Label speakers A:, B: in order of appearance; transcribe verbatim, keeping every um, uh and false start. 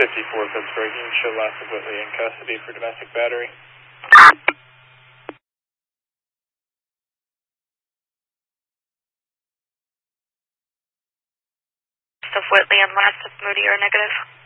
A: fifty-four Pittsburgh, you can show last of Whitley in custody for domestic battery.
B: Of Whitley and last of Moody are negative.